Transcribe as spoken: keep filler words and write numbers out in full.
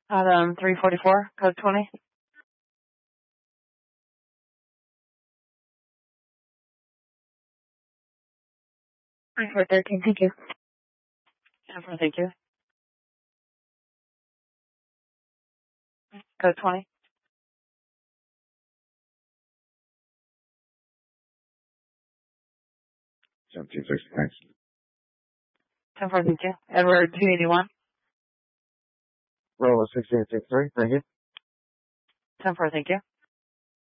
Item three forty-four, code twenty. Three four thirteen, thank you. ten four, thank you. Code twenty. seventeen sixty, thanks. ten four, thank you. Edward two eighty-one. Roll sixteen sixty-three, thank you. ten four, thank you.